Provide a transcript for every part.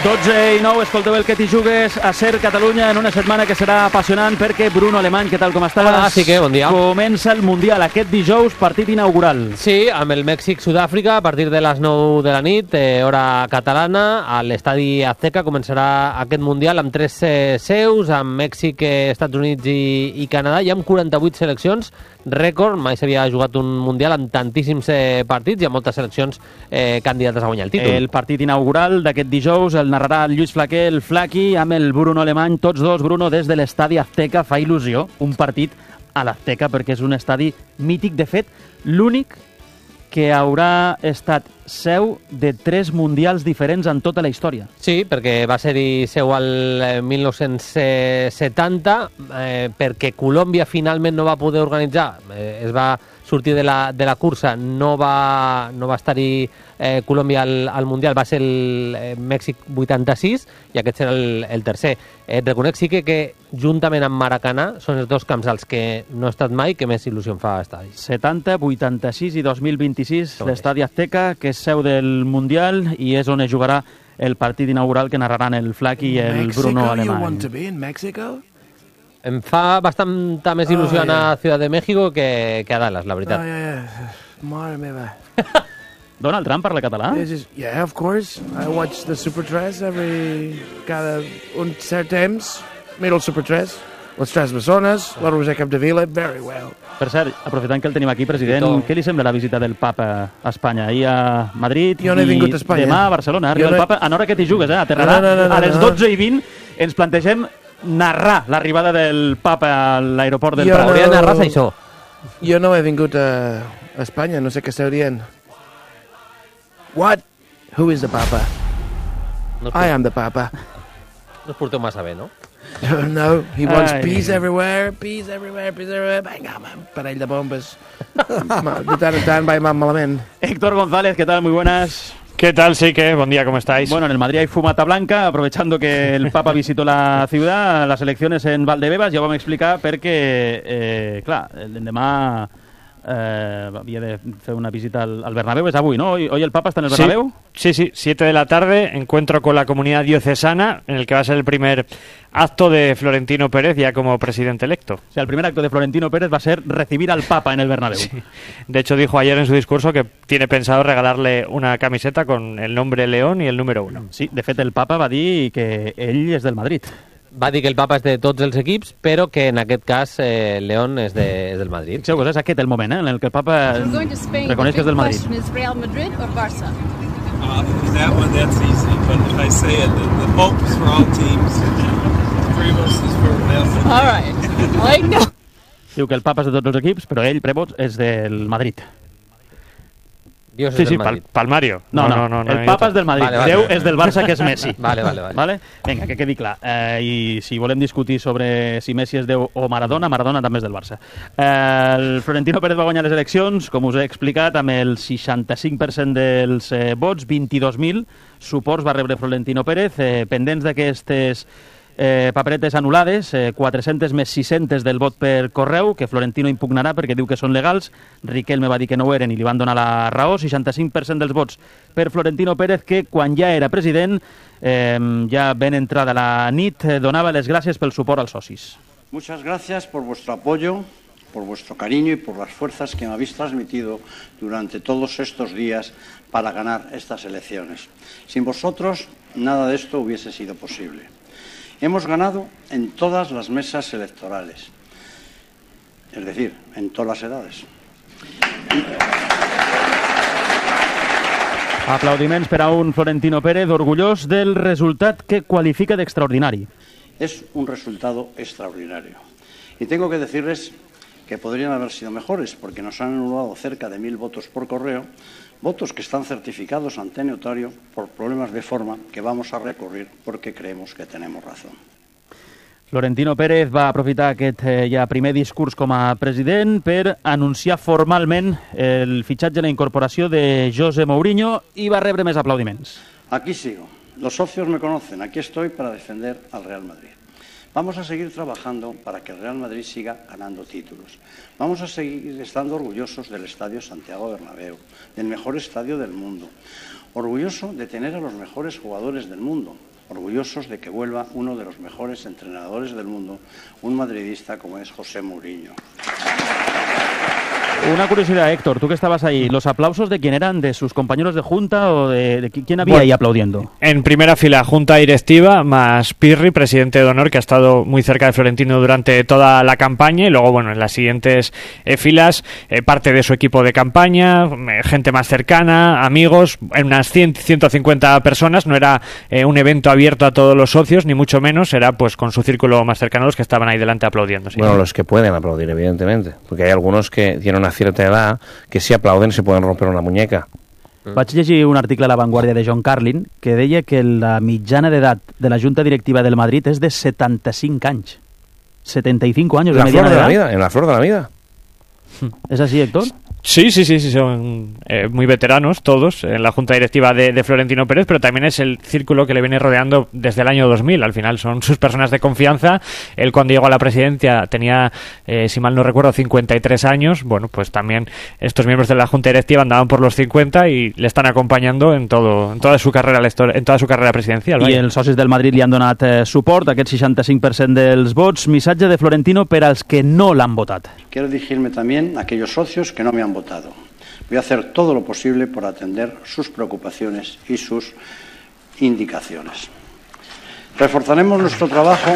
12:09, escolteu el que t'hi jugues a Ser Catalunya en una setmana que serà apassionant perquè Bruno Alemany, què tal, com estàs? Hola, sí que, bon dia. Comença el Mundial aquest dijous, partit inaugural. Sí, amb el Mèxic-Sud-àfrica a partir de les 9 de la nit, hora catalana, a l'estadi Azteca començarà aquest Mundial amb 3 seus, amb Mèxic, Estats Units i Canadà, i amb 48 seleccions, rècord, mai s'havia jugat un Mundial amb tantíssims partits i amb moltes seleccions candidates a guanyar el títol. El partit inaugural d'aquest dijous el narrarà el Lluís Flaquer, el Flaqui, amb el Bruno Alemany, tots dos, Bruno, des de l'estadi Azteca. Fa il·lusió un partit a l'Azteca perquè és un estadi mític, de fet, l'únic que haurà estat seu de 3 mundials diferents en tota la història. Sí, perquè va ser-hi seu al 1970, perquè Colòmbia finalment no va poder organitzar, es va sortir de la cursa, no va estar-hi Colòmbia al Mundial, va ser el Mèxic 86 i aquest serà el tercer. Et reconec sí que juntament amb Maracanà són els dos camps als que no he estat mai que més il·lusió em fa estar. 70, 86 i 2026, l'estadi Azteca, que és seu del Mundial i és on es jugarà el partit inaugural que narraran el Flaqui i el Bruno Alemany. Em fa bastanta més il·lusió anar a Ciudad de México que a Dallas, la veritat. Mare meva. Donald Trump parla català? Yeah, of course. I watch the Super 3 cada un cert temps. Miro el Super 3. Les 3 bessones, la Roser Capdevila, very well. Per cert, aprofitant que el tenim aquí, president, què li sembla la visita del papa a Espanya? Ahir a Madrid jo no he vingut a Espanya. Demà a Barcelona. Arriba el papa, en hora que t'hi jugues, aterrarà a les 12:20. Ens plantegem narrar l'arribada del papa a l'aeroport del Prat. Hauria de narrar això. Jo no he vingut a Espanya, no sé què esteu dient. What? Who is the papa? I am the papa. No us porteu massa bé, no? No, he wants peace everywhere, peace everywhere, peace everywhere. Vinga, home, un parell de bombes. De tant en tant va malament. Héctor González, ¿qué tal? Muy buenas. ¿Qué tal, Sique? Buen día, ¿cómo estáis? Bueno, en el Madrid hay fumata blanca, aprovechando que el Papa visitó la ciudad, las elecciones en Valdebebas, ja ho vam explicar perquè, clar, l'endemà había de hacer una visita al Bernabéu, es avui, ¿no? Hoy el Papa está en el Bernabéu. Sí, 7 de la tarde, encuentro con la comunidad diocesana, en el que va a ser el primer acto de Florentino Pérez ya como presidente electo. O sea, el primer acto de Florentino Pérez va a ser recibir al Papa en el Bernabéu. Sí. De hecho, dijo ayer en su discurso que tiene pensado regalarle una camiseta con el nombre León y el número 1. Sí, de fet, el Papa va dir que ell és del Madrid. Va dir que el Papa és de tots els equips, però que en aquest cas León és del Madrid. Fixeu-vos, és aquest el moment en el que el Papa reconeix que és del Madrid. Real Madrid or Barça? That one, that's easy, but if I say it, the vote is for all teams. Prevost is for Real Madrid. All right. Like no. Diu que el Papa és de tots els equips, però ell, Prevost, és del Madrid. Dios es del Madrid. Palmario. No, el Papa és del Madrid. Vale. Déu és del Barça, que és Messi. Vale. Vinga, que quedi clar. I si volem discutir sobre si Messi és Déu o Maradona també és del Barça. El Florentino Pérez va guanyar les eleccions, com us he explicat, amb el 65% dels vots, 22.000 suports va rebre Florentino Pérez, pendents d'aquestes paperetes anul·lades, 400 més 600 del vot per correu, que Florentino impugnarà perquè diu que són legals. Riquelme va dir que no ho eren i li van donar la raó. 65% dels vots per Florentino Pérez, que quan ja era president, ja ben entrada la nit, donava les gràcies pel suport als socis. Muchas gracias por vuestro apoyo, por vuestro cariño y por las fuerzas que me habéis transmitido durante todos estos días para ganar estas elecciones. Sin vosotros, nada de esto hubiese sido posible. Hemos ganado en todas las mesas electorales, es decir, en todas las edades. Aplaudiments per a un Florentino Pérez orgullós del resultat que qualifica d'extraordinari. Es un resultado extraordinario. Y tengo que decirles que podrían haber sido mejores, porque nos han anulado cerca de 1.000 votos por correo, votos que están certificados ante notario por problemas de forma que vamos a recurrir porque creemos que tenemos razón. Florentino Pérez va aprofitar aquest ja primer discurs com a president per anunciar formalment el fitxatge i la incorporació de José Mourinho i va rebre més aplaudiments. Aquí sigo. Los socios me conocen. Aquí estoy para defender al Real Madrid. Vamos a seguir trabajando para que el Real Madrid siga ganando títulos. Vamos a seguir estando orgullosos del Estadio Santiago Bernabéu, del mejor estadio del mundo. orgulloso de tener a los mejores jugadores del mundo, orgullosos de que vuelva uno de los mejores entrenadores del mundo, un madridista como es José Mourinho. Una curiosidad, Héctor, tú que estabas ahí, ¿los aplausos de quién eran? ¿De sus compañeros de junta o de quién había ahí aplaudiendo? En primera fila, junta directiva, más Pirri, presidente de honor, que ha estado muy cerca de Florentino durante toda la campaña, y luego, bueno, en las siguientes filas, parte de su equipo de campaña, gente más cercana, amigos, unas 150 personas. No era un evento abierto a todos los socios, ni mucho menos, era pues con su círculo más cercano los que estaban ahí delante aplaudiendo. ¿Sí? Bueno, los que pueden aplaudir, evidentemente, porque hay algunos que tienen una cierta edad que si aplauden se pueden romper una muñeca. Vaig llegir un article a La Vanguardia de John Carlin que deia que la mitjana d'edat de la Junta Directiva del Madrid és de 75 anys. 75 años de mediana edad. En la flor de la vida. ¿Es así, Héctor? Sí, son muy veteranos todos en la junta directiva de Florentino Pérez, pero también es el círculo que le viene rodeando desde el año 2000. Al final son sus personas de confianza. Él, cuando llegó a la presidencia, tenía, si mal no recuerdo, 53 años. Bueno, pues también estos miembros de la junta directiva andaban por los 50 y le están acompañando en toda su carrera presidencial. I els socis del Madrid li han donat suport, aquest 65% dels vots. Missatge de Florentino per als que no l'han votat. Quiero dirigirme también a aquellos socios que no me han votado. Voy a hacer todo lo posible por atender sus preocupaciones y sus indicaciones. Reforzaremos nuestro trabajo.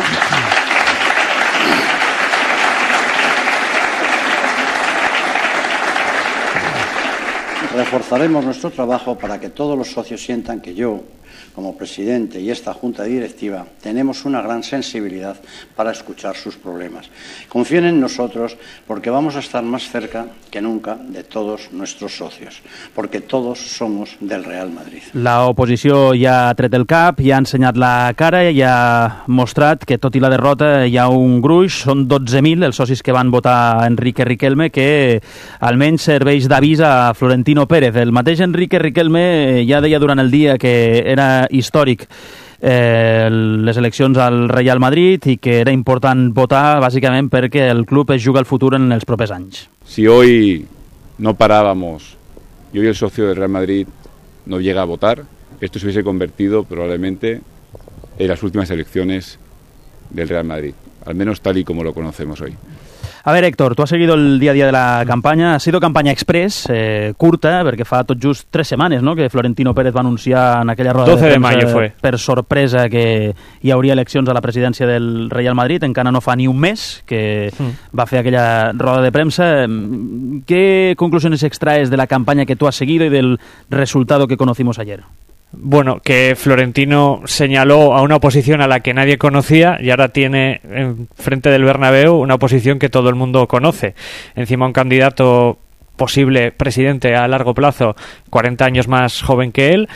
Reforzaremos nuestro trabajo para que todos los socios sientan que yo, como presidente y esta junta directiva, tenemos una gran sensibilidad para escuchar sus problemas. Confíen en nosotros porque vamos a estar más cerca que nunca de todos nuestros socios, porque todos somos del Real Madrid. La oposició ja ha tret el cap, ja ha ensenyat la cara i ha mostrat que, tot i la derrota, hi ha un gruix. Són 12.000 els socis que van votar Enrique Riquelme, que almenys serveix d'avís a Florentino Pérez. El mateix Enrique Riquelme ja deia durant el dia que era històric les eleccions al Real Madrid i que era important votar bàsicament perquè el club es juga el futur en els propers anys. Si hoy no parábamos y hoy el socio del Real Madrid no llega a votar, esto se hubiese convertido probablemente en las últimas elecciones del Real Madrid, al menos tal y como lo conocemos hoy. A ver, Héctor, tú has seguido el día a día de la campaña. Ha sido campaña express, curta, perquè fa tot just 3 setmanes, no?, que Florentino Pérez va anunciar en aquella roda 12 de mayo fue. Per sorpresa que hi hauria eleccions a la presidència del Real Madrid. Encara no fa ni un mes que va fer aquella roda de premsa. ¿Qué conclusiones extraes de la campaña que tú has seguido y del resultado que conocimos ayer? Bueno, que Florentino señaló a una oposición a la que nadie conocía y ahora tiene en frente del Bernabéu una oposición que todo el mundo conoce. Encima un candidato posible presidente a largo plazo, 40 años más joven que él.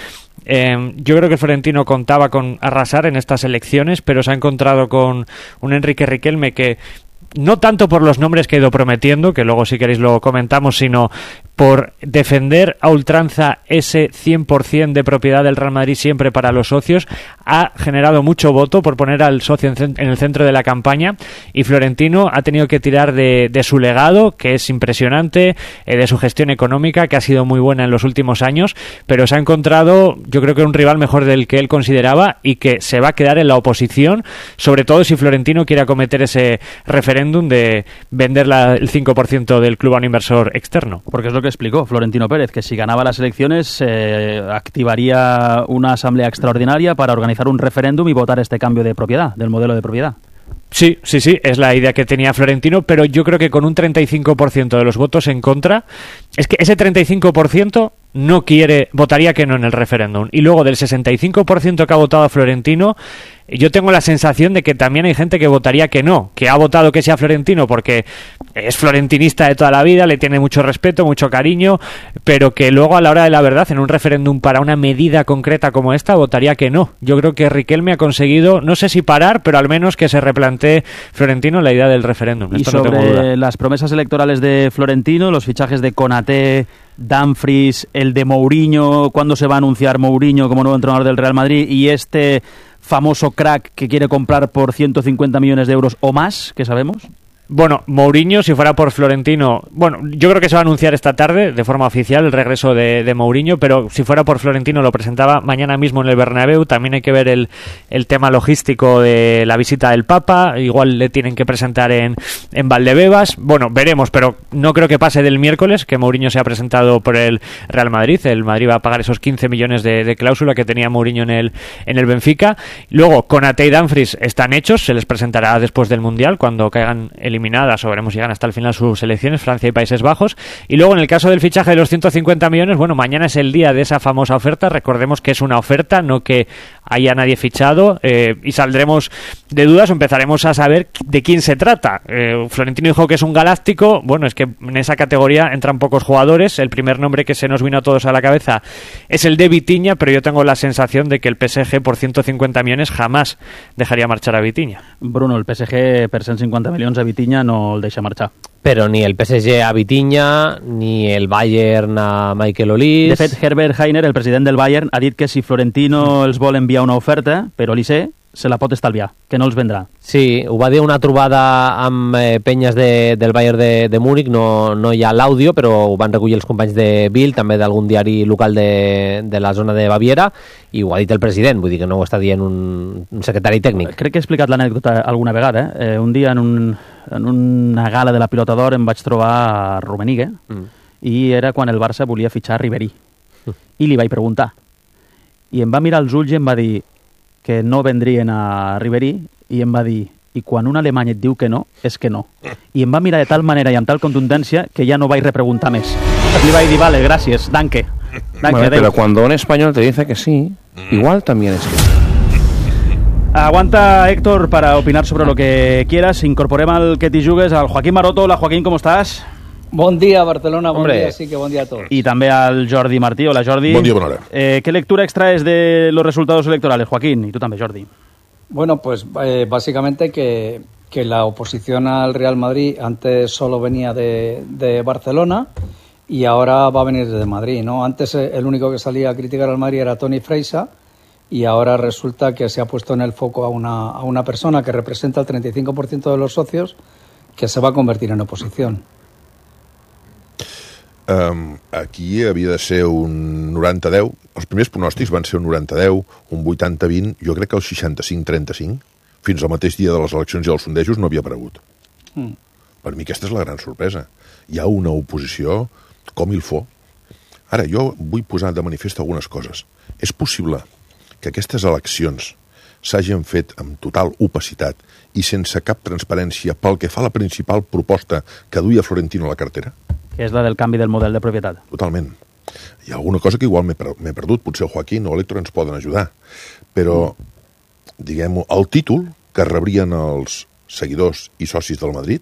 Yo creo que Florentino contaba con arrasar en estas elecciones, pero se ha encontrado con un Enrique Riquelme que, no tanto por los nombres que ha ido prometiendo, que luego si queréis lo comentamos, sino por defender a ultranza ese 100% de propiedad del Real Madrid siempre para los socios, ha generado mucho voto por poner al socio en el centro de la campaña, y Florentino ha tenido que tirar de su legado, que es impresionante, de su gestión económica, que ha sido muy buena en los últimos años, pero se ha encontrado, yo creo que un rival mejor del que él consideraba y que se va a quedar en la oposición, sobre todo si Florentino quiere acometer ese referéndum de vender el 5% del club a un inversor externo. Porque es lo que explicó Florentino Pérez, que si ganaba las elecciones activaría una asamblea extraordinaria para organizar un referéndum y votar este cambio de propiedad, del modelo de propiedad. Sí, es la idea que tenía Florentino, pero yo creo que con un 35% de los votos en contra, es que ese 35% votaría que no en el referéndum. Y luego del 65% que ha votado a Florentino, yo tengo la sensación de que también hay gente que votaría que no, que ha votado que sea Florentino porque es florentinista de toda la vida, le tiene mucho respeto, mucho cariño, pero que luego a la hora de la verdad, en un referéndum para una medida concreta como esta, votaría que no. Yo creo que Riquelme ha conseguido, no sé si parar, pero al menos que se replantee Florentino la idea del referéndum. Y esto sobre no tengo duda. Las promesas electorales de Florentino, los fichajes de Konaté, Dumfries, el de Mourinho, ¿cuándo se va a anunciar Mourinho como nuevo entrenador del Real Madrid? Y este famoso crack que quiere comprar por 150 millones de euros o más, ¿qué sabemos? Bueno, Mourinho, si fuera por Florentino... Bueno, yo creo que se va a anunciar esta tarde, de forma oficial, el regreso de Mourinho, pero si fuera por Florentino lo presentaba mañana mismo en el Bernabéu. También hay que ver el tema logístico de la visita del Papa. Igual le tienen que presentar en Valdebebas. Bueno, veremos, pero no creo que pase del miércoles, que Mourinho se ha presentado por el Real Madrid. El Madrid va a pagar esos 15 millones de cláusula que tenía Mourinho en el Benfica. Luego, Konaté y Dumfries están hechos, se les presentará después del Mundial, cuando caigan eliminadas o veremos si llegan hasta el final sus selecciones, Francia y Países Bajos. Y luego en el caso del fichaje de los 150 millones, bueno, mañana es el día de esa famosa oferta. Recordemos que es una oferta, no que haya nadie fichado, y saldremos de dudas o empezaremos a saber de quién se trata. Florentino dijo que es un galáctico. Bueno, es que en esa categoría entran pocos jugadores. El primer nombre que se nos vino a todos a la cabeza es el de Vitinha, pero yo tengo la sensación de que el PSG por 150 millones jamás dejaría marchar a Vitinha. Bruno, el PSG per 150 milions a Vitinha no el deixa marxar. Però ni el PSG a Vitinha, ni el Bayern a Michael Olise... De fet, Herbert Hainer, el president del Bayern, ha dit que si Florentino els vol enviar una oferta per Olise, se la pot estalviar, que no els vendrà. Sí, ho va dir una trobada amb penyes del Bayern de Múnich, no hi ha l'àudio, però ho van recollir els companys de Bild, també d'algun diari local de la zona de Baviera, i ho ha dit el president, vull dir que no ho està dient un secretari tècnic. Crec que he explicat l'anècdota alguna vegada. Un dia en una gala de la Pilota d'Or em vaig trobar a Rummenigge, i era quan el Barça volia fitxar Ribéry. I li vaig preguntar. I em va mirar als ulls i em va dir que no vendrien a Ribéry, i em va dir, i quan un alemany et diu que no, és que no. I em va mirar de tal manera i amb tal contundència que ja no vaig repreguntar més. Li vaig dir, vale, gràcies, danke. Bueno, pero cuando un español te dice que sí, igual también es que sí. Aguanta, Héctor, para opinar sobre lo que quieras. Incorporem al que t'hi jugues al Joaquín Maroto. Hola, Joaquín, ¿cómo estás? Bon dia, Barcelona, bon Hombre. dia, sí que bon dia a tots. Y también al Jordi Martí. Hola, Jordi. Bon dia, bona hora. ¿Qué lectura extraes de los resultados electorales, Joaquín? Y tú también, Jordi. Bueno, pues básicamente que la oposición al Real Madrid antes solo venía de Barcelona y ahora va a venir de Madrid, ¿no? Antes el único que salía a criticar al Madrid era Toni Freixa y ahora resulta que se ha puesto en el foco a una persona que representa el 35% de los socios que se va a convertir en oposición. Aquí havia de ser un 90-10. Els primers pronòstics van ser un 90-10, un 80-20, jo crec que el 65-35. Fins al mateix dia de les eleccions i els sondejos no havia aparegut. Per mi aquesta és la gran sorpresa. Hi ha una oposició com il faut. Ara, jo vull posar de manifest algunes coses. És possible que aquestes eleccions s'hagin fet amb total opacitat i sense cap transparència pel que fa a la principal proposta que duia Florentino a la cartera? Que és la del canvi del model de propietat. Totalment. Hi ha alguna cosa que igual m'he perdut, potser el Joaquín o l'Héctor ens poden ajudar, però, diguem-ho, el títol que rebrien els seguidors i socis del Madrid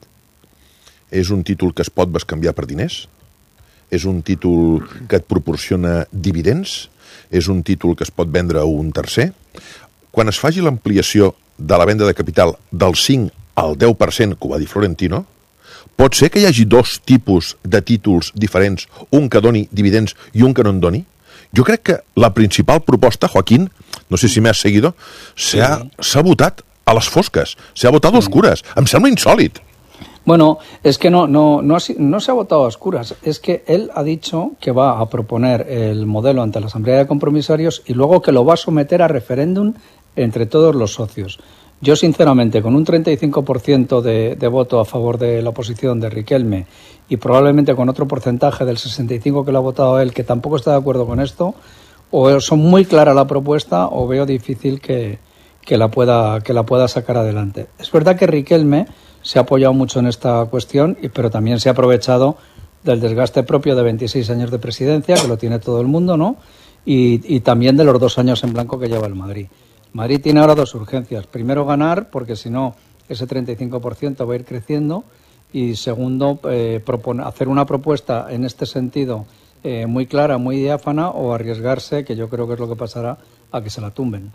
és un títol que es pot bescanviar per diners? És un títol que et proporciona dividends? És un títol que es pot vendre a un tercer? Quan es faci l'ampliació de la venda de capital del 5 al 10%, que ho va dir Florentino, pot ser que hi hagi dos tipus de títols diferents, un que doni dividends i un que no en doni? Jo crec que la principal proposta, Joaquín, no sé si m'has seguido, s'ha votat a les fosques, s'ha votat a oscures. Em sembla insòlid. Bueno, es que no se ha votado a oscuras. Es que él ha dicho que va a proponer el modelo ante la Asamblea de Compromisarios y luego que lo va a someter a referéndum entre todos los socios. Yo, sinceramente, con un 35% de voto a favor de la oposición de Riquelme y probablemente con otro porcentaje del 65% que lo ha votado él, que tampoco está de acuerdo con esto, o son muy clara la propuesta o veo difícil que la pueda sacar adelante. Es verdad que Riquelme se ha apoyado mucho en esta cuestión, pero también se ha aprovechado del desgaste propio de 26 años de presidencia, que lo tiene todo el mundo, ¿no? Y también de los 2 años en blanco que lleva el Madrid. Madrid tiene ahora 2 urgencias. Primero, ganar, porque si no, ese 35% va a ir creciendo. Y segundo, hacer una propuesta en este sentido muy clara, muy diáfana, o arriesgarse, que yo creo que es lo que pasará, a que se la tumben.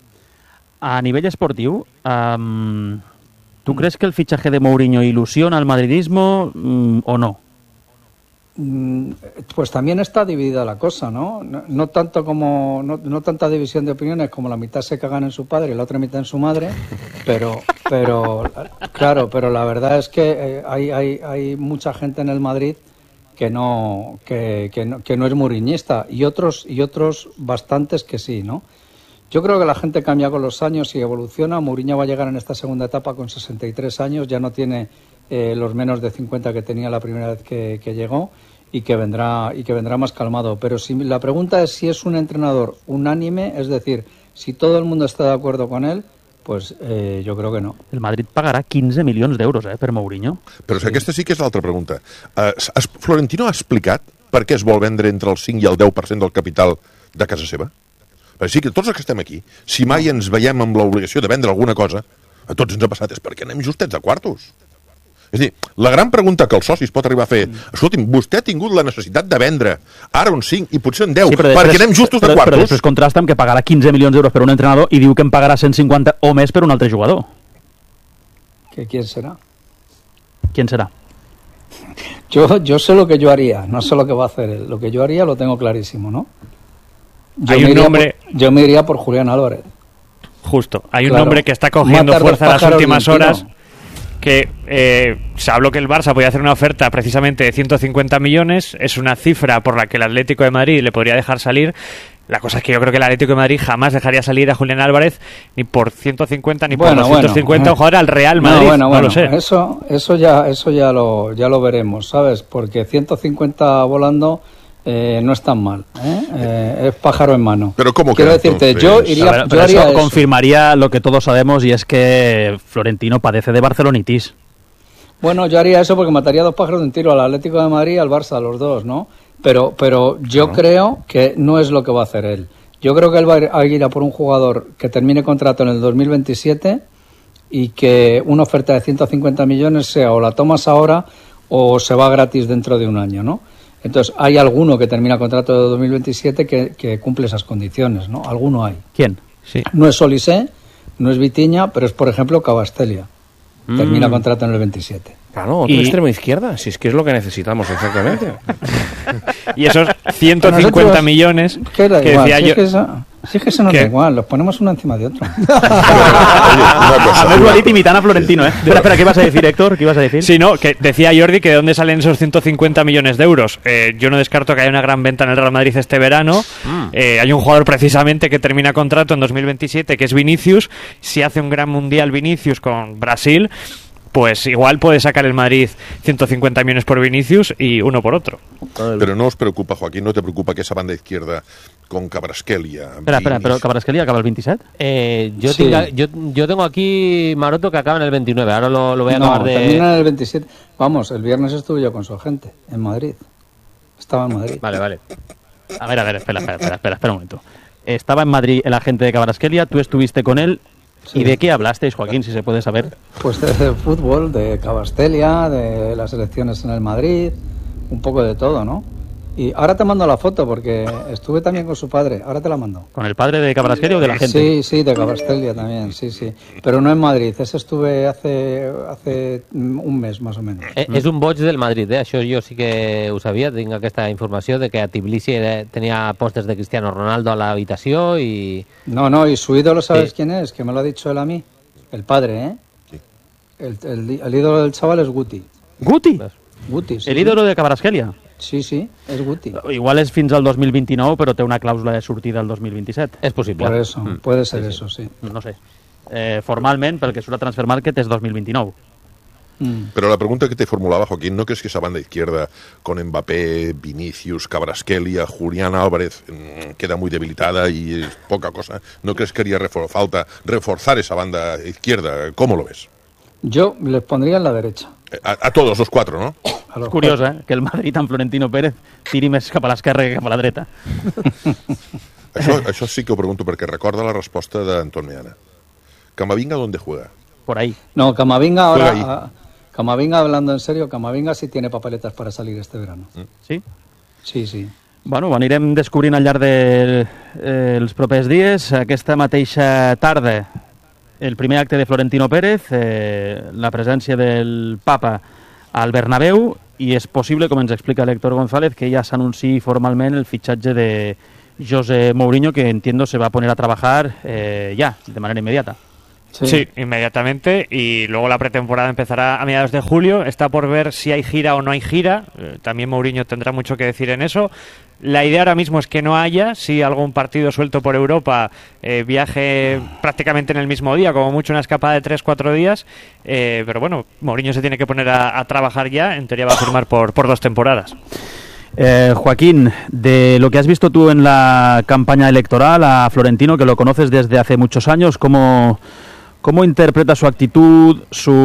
A nivell esportiu, ¿tú crees que el fichaje de Mourinho ilusiona al madridismo o no? Pues también está dividida la cosa, ¿no? No tanto como no tanta división de opiniones como la mitad se cagan en su padre y la otra mitad en su madre, pero claro, pero la verdad es que hay mucha gente en el Madrid que no es muriñista y otros bastantes que sí, ¿no? Yo creo que la gente cambia con los años y evoluciona. Mourinho va a llegar en esta segunda etapa con 63 años, ya no tiene los menos de 50 que tenía la primera vez que llegó y que vendrá más calmado. Pero si la pregunta es si es un entrenador unánime, es decir, si todo el mundo está de acuerdo con él, pues jo crec que no. El Madrid pagarà 15 milions d'euros per Mourinho. Però aquesta sí que és l'altra pregunta. Florentino ha explicat per què es vol vendre entre el 5 i el 10% del capital de casa seva? Perquè sí que tots els que estem aquí, si mai ens veiem amb l'obligació de vendre alguna cosa, a tots ens ha passat, és perquè anem justets a quartos. És a dir, la gran pregunta que els socis pot arribar a fer, escolti'm, vostè ha tingut la necessitat de vendre ara un 5 i potser un 10, perquè anem justos de quartos. Però després contrasta amb que pagarà 15 milions d'euros per un entrenador i diu que en pagarà 150 o més per un altre jugador. ¿Quién será? ¿Quién será? Yo sé lo que yo haría, no sé lo que va a hacer él. Lo que yo haría lo tengo clarísimo, ¿no? Yo me iría por Julián Álvarez. Justo, hay un nombre que está cogiendo fuerza en las últimas horas, que se habló que el Barça podía hacer una oferta precisamente de 150 millones, es una cifra por la que el Atlético de Madrid le podría dejar salir. La cosa es que yo creo que el Atlético de Madrid jamás dejaría salir a Julián Álvarez ni por 150 ni por 250 un jugador al Real Madrid. No lo sé. Eso ya lo veremos, ¿sabes? Porque 150 volando no es tan mal, es pájaro en mano. Pero ¿cómo quiero decirte, yo haría eso. Confirmaría lo que todos sabemos y es que Florentino padece de barcelonitis. Bueno, yo haría eso porque mataría dos pájaros de un tiro, al Atlético de Madrid y al Barça, a los dos, ¿no? Pero yo creo que no es lo que va a hacer él. Yo creo que él va a ir a por un jugador que termine contrato en el 2027 y que una oferta de 150 millones sea o la tomas ahora o se va gratis dentro de un año, ¿no? Entonces, hay alguno que termina contrato de 2027 que cumple esas condiciones, ¿no? Alguno hay. ¿Quién? Sí. No es Olise, no es Vitinha, pero es, por ejemplo, Cavastelia. Termina contrato en el 27. Claro, otro extremo izquierda, si es que es lo que necesitamos exactamente. Y esos 150 millones que decía yo... Si es que eso no da igual, los ponemos uno encima de otro. A ver, imitan a Florentino, ¿eh? Espera, ¿qué ibas a decir, Héctor? ¿Qué ibas a decir? Sí, no, que decía Jordi que de dónde salen esos 150 millones de euros. Yo no descarto que haya una gran venta en el Real Madrid este verano. Hay un jugador precisamente que termina contrato en 2027, que es Vinicius. Si hace un gran mundial Vinicius con Brasil, pues igual puede sacar el Madrid 150 millones por Vinicius y uno por otro. Pero no os preocupa, Joaquín, no te preocupa que esa banda izquierda con Kvaratskhelia... Espera, ¿pero Kvaratskhelia acaba el 27? Yo tengo aquí Maroto que acaba en el 29, ahora lo voy a acabar de... termina en el 27. Vamos, el viernes estuve yo con su agente en Madrid. Estaba en Madrid. Vale. A ver, espera un momento. Estaba en Madrid el agente de Kvaratskhelia, tú estuviste con él. Sí. ¿Y de qué hablasteis, Joaquín, si se puede saber? Pues de fútbol, de Kvaratskhelia, de las elecciones en el Madrid, un poco de todo, ¿no? Y ahora te mando la foto porque estuve también con su padre, ahora te la mando. ¿Con el padre de Kvaratskhelia o de la gente? Sí, de Kvaratskhelia también, sí. Pero no en Madrid, ese estuve hace un mes más o menos. És un boig del Madrid, això jo sí que ho sabia, tinc aquesta informació de que a Tbilisi tenia pósters de Cristiano Ronaldo a la habitació y... No, y su ídolo, ¿sabes quién es? Que me lo ha dicho él a mí, el padre, ¿eh? Sí. El ídolo del chaval es Guti. ¿Guti? Guti, sí. ¿El ídolo de Kvaratskhelia? Sí, és Guti. Igual és fins al 2029, però té una clàusula de sortida al 2027. És possible. Por eso, puede ser eso, sí. No sé. Formalment, pel que surt a Transfermarkt, és 2029. Pero la pregunta que te formulaba, Joaquín, ¿no crees que esa banda izquierda con Mbappé, Vinicius, Kvaratskhelia, Julián Álvarez queda muy debilitada y es poca cosa? ¿No crees que haría falta reforzar esa banda izquierda? ¿Cómo lo ves? Yo les pondría en la derecha. A todos los cuatro, no? És curiós, que el Madrid amb Florentino Pérez tiri més cap a l'esquerra que cap a la dreta. Això sí que ho pregunto perquè recorda la resposta d'Anton Meana. Camavinga, ¿dónde juega? Por ahí. No, Camavinga ahora... Camavinga, hablando en serio, Camavinga sí tiene papeletas para salir este verano. Sí? Sí. Bueno, ho anirem descobrint al llarg dels propers dies. Aquesta mateixa tarda, el primer acte de Florentino Pérez, la presència del papa al Bernabéu i és possible, com ens explica l'Héctor González, que ja s'anunciï formalment el fitxatge de José Mourinho, que entiendo se va a poner a trabajar ya, de manera inmediata. Sí, inmediatamente, y luego la pretemporada empezará a mediados de julio. Está por ver si hay gira o no hay gira. También Mourinho tendrá mucho que decir en eso. La idea ahora mismo es que no haya, si algún partido suelto por Europa, viaje prácticamente en el mismo día, como mucho una escapada de 3-4 días, pero bueno, Mourinho se tiene que poner a trabajar ya, en teoría va a firmar por 2 temporadas. Joaquín, de lo que has visto tú en la campaña electoral a Florentino, que lo conoces desde hace muchos años, ¿cómo interpreta su actitud,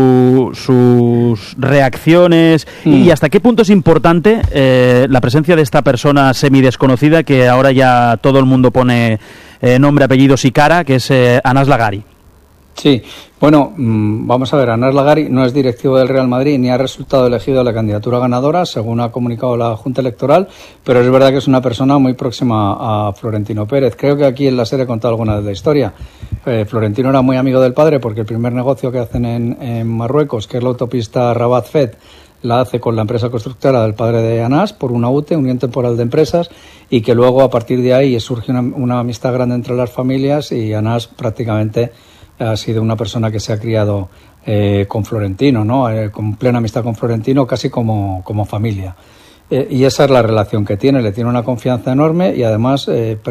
sus reacciones y hasta qué punto es importante la presencia de esta persona semidesconocida que ahora ya todo el mundo pone nombre, apellidos y cara, que es Anas Lagari? Sí, bueno, vamos a ver, Anas Lagari no es directivo del Real Madrid ni ha resultado elegido a la candidatura ganadora, según ha comunicado la Junta Electoral, pero es verdad que es una persona muy próxima a Florentino Pérez. Creo que aquí en la serie he contado alguna de la historia. Florentino era muy amigo del padre porque el primer negocio que hacen en Marruecos, que es la autopista Rabat-Fez, la hace con la empresa constructora del padre de Anas por una UTE, Unión Temporal de Empresas, y que luego a partir de ahí surge una amistad grande entre las familias y Anas prácticamente ha sido una persona que se ha criado con Florentino, ¿no? Con plena amistad con Florentino, casi como familia. Y esa es la relación que tiene, le tiene una confianza enorme y además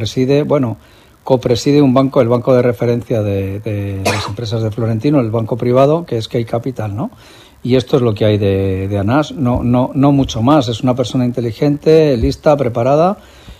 copreside un banco, el banco de referencia de las empresas de Florentino, el banco privado, que es Key Capital, ¿no? Y esto es lo que hay de Anas, no mucho más. Es una persona inteligente, lista, preparada,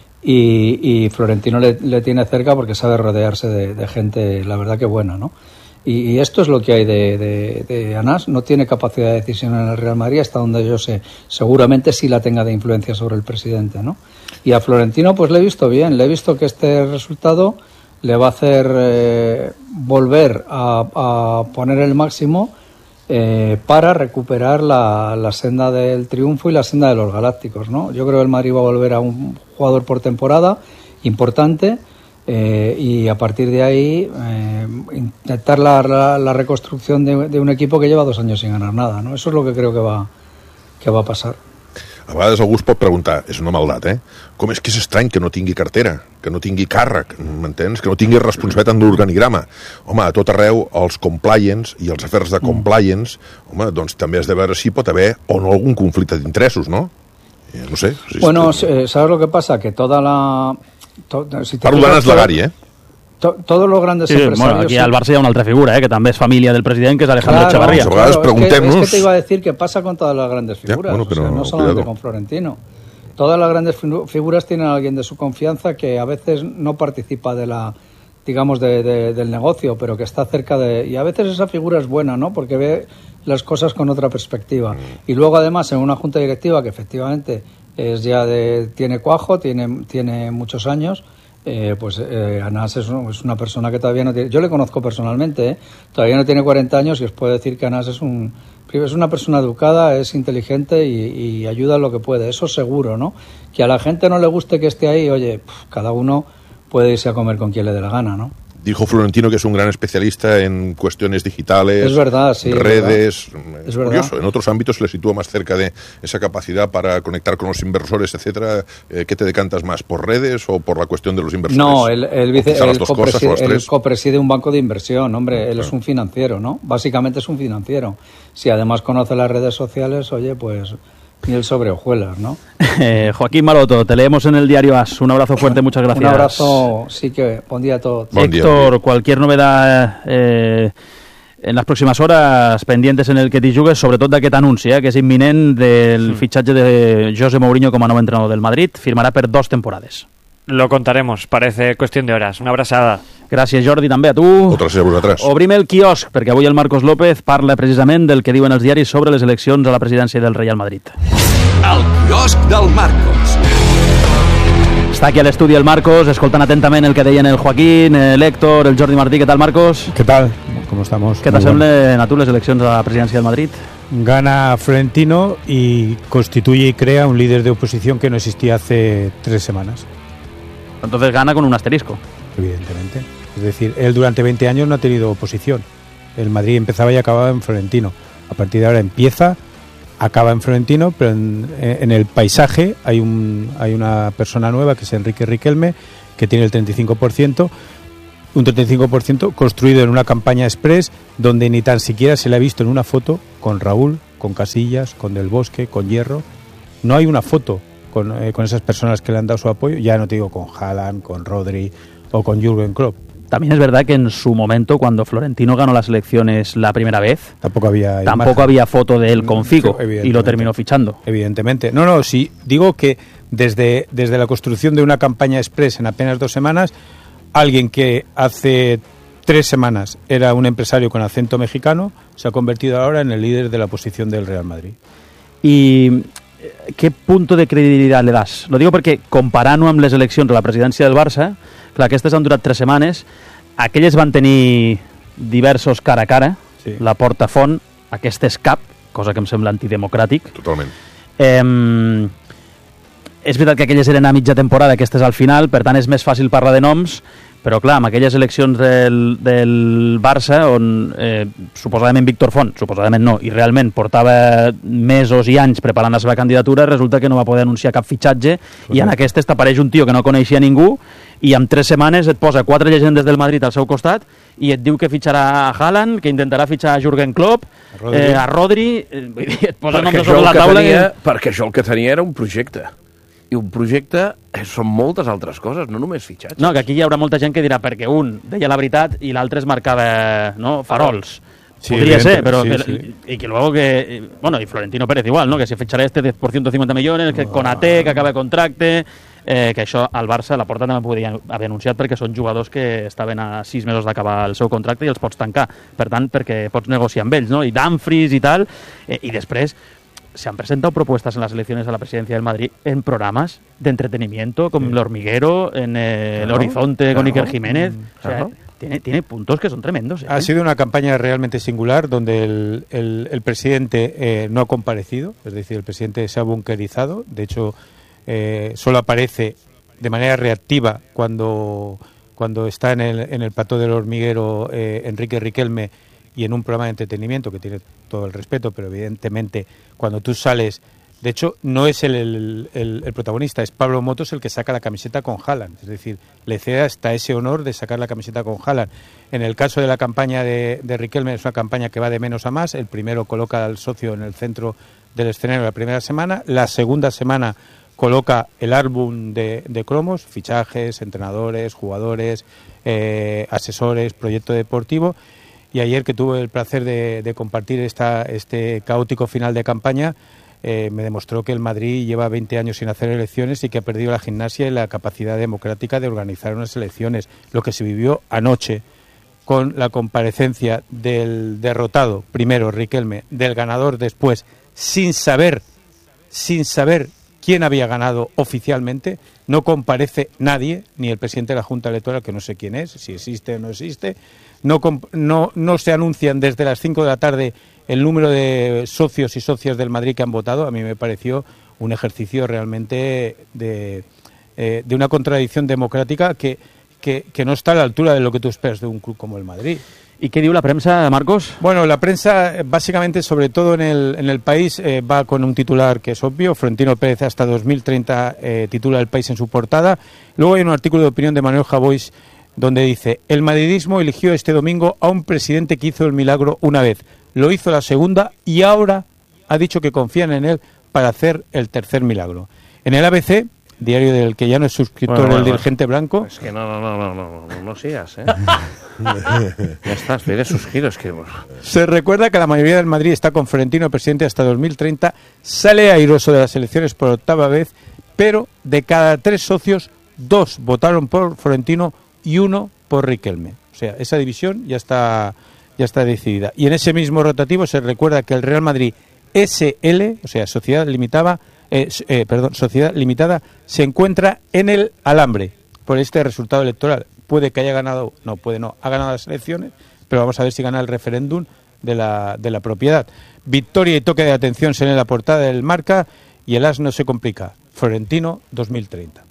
y Florentino le tiene cerca porque sabe rodearse de gente, la verdad que buena, ¿no? Y esto es lo que hay de Anas. No tiene capacidad de decisión en el Real Madrid, hasta donde yo sé. Seguramente sí la tenga de influencia sobre el presidente, ¿no? Y a Florentino pues le he visto bien, le he visto que este resultado le va a hacer volver a poner el máximo para recuperar la senda del triunfo y la senda de los galácticos, ¿no? Yo creo que el Madrid va a volver a un jugador por temporada importante, y a partir de ahí intentar la reconstrucción de un equipo que lleva 2 años sin ganar nada, ¿no? Eso es lo que creo que va a passar. A vegades algú es pot preguntar, és una maldat, com és que és estrany que no tingui cartera, que no tingui càrrec, m'entens? Que no tingui responsabilitat en l'organigrama. Home, a tot arreu, els compliance i els afers de compliance, home, doncs també has de veure si pot haver o no algun conflicte d'interessos, no? No sé. Bueno, ¿sabes lo que pasa? Que toda la... Parlo d'Anas Lagari, todos los grandes empresarios... Bueno, aquí al Barça hi ha una altra figura, que també és família del president, que és Alejandro Echevarría. Es que te iba a decir que pasa con todas las grandes figuras, no solamente con Florentino. Todas las grandes figuras tienen a alguien de su confianza que a veces no participa del negocio, pero que está cerca de... Y a veces esa figura es buena, ¿no? Porque ve las cosas con otra perspectiva. Y luego, además, en una junta directiva que efectivamente tiene cuajo, tiene muchos años... Anas es una persona que todavía no tiene... Yo le conozco personalmente, todavía no tiene 40 años y os puedo decir que Anas es una persona educada, es inteligente y ayuda en lo que puede, eso seguro, ¿no? Que a la gente no le guste que esté ahí, oye, cada uno puede irse a comer con quien le dé la gana, ¿no? Dijo Florentino que es un gran especialista en cuestiones digitales, es verdad, sí, redes. Es curioso, verdad. En otros ámbitos se le sitúa más cerca de esa capacidad para conectar con los inversores, etcétera. ¿Qué te decantas más, por redes o por la cuestión de los inversores? No, él copreside un banco de inversión, hombre, él es un financiero, ¿no? Básicamente es un financiero. Si además conoce las redes sociales, oye, pues... Y el sobre hojuelas, ¿no? Joaquín Maroto, te leemos en el diario AS. Un abrazo fuerte, muchas gracias. Un abrazo, sí que buen día a todos. Héctor, cualquier novedad en las próximas horas pendientes en el que t'hi jugues, sobretot d'aquest anunci, que és imminent del fitxatge de José Mourinho com a nou entrenador del Madrid. Firmarà per 2 temporades. Lo contaremos, parece cuestión de horas. Una abraçada. Gràcies, Jordi, també a tu. Moltes gràcies a vosaltres. Obrim el quiosc, perquè avui el Marcos López parla precisament del que diuen els diaris sobre les eleccions a la presidència del Real Madrid. El quiosc del Marcos. Està aquí a l'estudi el Marcos, escoltant atentament el que deien el Joaquín, l'Héctor, el Jordi Martí. ¿Qué tal, Marcos? ¿Qué tal? ¿Cómo estamos? ¿Qué te semblen a tu les eleccions a la presidència del Madrid? Gana Florentino y constituye y crea un líder de oposición que no existía hace 3 semanas. Entonces gana con un asterisco. Evidentemente. Es decir, él durante 20 años no ha tenido oposición. El Madrid empezaba y acababa en Florentino. A partir de ahora empieza acaba en Florentino, pero en el paisaje hay una persona nueva que es Enrique Riquelme, que tiene el 35%, un 35% construido en una campaña express donde ni tan siquiera se le ha visto en una foto con Raúl, con Casillas, con Del Bosque, con Hierro. No hay una foto con esas personas que le han dado su apoyo, ya no te digo con Haaland, con Rodri o con Jürgen Klopp. También es verdad que en su momento, cuando Florentino ganó las elecciones la primera vez, tampoco había foto de él con Figo, y lo terminó fichando. Evidentemente. No, sí, digo que desde la construcción de una campaña express en apenas 2 semanas, alguien que hace 3 semanas era un empresario con acento mexicano, se ha convertido ahora en el líder de la oposición del Real Madrid. I què punt de credibilitat le das? Lo digo perquè, comparant-ho amb les eleccions a la presidència del Barça, clar, aquestes han durat 3 setmanes, aquelles van tenir diversos cara a cara, sí. La porta font, aquestes cap, cosa que em sembla antidemocràtic. Totalment. És veritat que aquelles eren a mitja temporada, aquestes al final, per tant és més fàcil parlar de noms, però clar, amb aquelles eleccions del Barça, on suposadament Víctor Font, suposadament no, i realment portava mesos i anys preparant la seva candidatura, resulta que no va poder anunciar cap fitxatge, i en aquestes t'apareix un tio que no coneixia ningú, i en 3 setmanes et posa 4 llegendes del Madrid al seu costat, i et diu que fitxarà a Haaland, que intentarà fitxar a Jürgen Klopp, a Rodri, et posa noms sobre la taula... Perquè això el que tenia era un projecte. I un projecte són moltes altres coses, no només fitxatges. No, que aquí hi haurà molta gent que dirà perquè un deia la veritat i l'altre es marcava farols. Sí, podría ser, pero sí. Y que luego que... Bueno, y Florentino Pérez igual, ¿no? Que si ficharà este por 150 millones, que Konaté, que acaba contracte... que això al Barça, la Porta també podria haver anunciat perquè són jugadors que estaven a 6 mesos d'acabar el seu contracte i els pots tancar. Per tant, perquè pots negociar amb ells, ¿no? I Dumfries i tal. I després... se han presentado propuestas en las elecciones a la presidencia del Madrid en programas de entretenimiento, como El Hormiguero, en El Horizonte con Iker Jiménez. O sea, tiene puntos que son tremendos. Ha sido una campaña realmente singular donde el presidente no ha comparecido, es decir, el presidente se ha bunkerizado. De hecho, solo aparece de manera reactiva cuando está en el plató del Hormiguero Enrique Riquelme y en un programa de entretenimiento que tiene todo el respeto, pero evidentemente cuando tú sales, de hecho no es el protagonista, es Pablo Motos el que saca la camiseta con Haaland, es decir, le cede hasta ese honor de sacar la camiseta con Haaland. En el caso de la campaña de Riquelme es una campaña que va de menos a más, el primero coloca al socio en el centro del escenario la primera semana, la segunda semana coloca el álbum de cromos, fichajes, entrenadores, jugadores, asesores, proyecto deportivo. Y ayer que tuve el placer de compartir este caótico final de campaña, me demostró que el Madrid lleva 20 años sin hacer elecciones y que ha perdido la gimnasia y la capacidad democrática de organizar unas elecciones. Lo que se vivió anoche con la comparecencia del derrotado, primero Riquelme, del ganador después, sin saber quién había ganado oficialmente, no comparece nadie, ni el presidente de la Junta Electoral, que no sé quién es, si existe o no existe. No se anuncian desde las 5 de la tarde el número de socios y socias del Madrid que han votado. A mí me pareció un ejercicio realmente de una contradicción democrática que no está a la altura de lo que tú esperas de un club como el Madrid. ¿Y qué dio la prensa, Marcos? Bueno, la prensa, básicamente, sobre todo en el país, va con un titular que es obvio. Florentino Pérez hasta 2030 titula El País en su portada. Luego hay un artículo de opinión de Manuel Javois donde dice: el madridismo eligió este domingo a un presidente que hizo el milagro una vez, lo hizo la segunda y ahora ha dicho que confían en él para hacer el tercer milagro. En el ABC, diario del que ya no es suscriptor el dirigente blanco... Es que no sigas, ¿eh? Ya estás, pide sus giros. Se recuerda que la mayoría del Madrid está con Florentino presidente hasta 2030, sale airoso de las elecciones por 8ª vez, pero de cada 3 socios, 2 votaron por Florentino y 1 por Riquelme. O sea, esa división ya está decidida. Y en ese mismo rotativo se recuerda que el Real Madrid SL, o sea, Sociedad Limitada, se encuentra en el alambre por este resultado electoral. Puede que haya ganado, ha ganado las elecciones, pero vamos a ver si gana el referéndum de la propiedad. Victoria y toque de atención se lee en la portada del Marca y el as no se complica. Florentino 2030.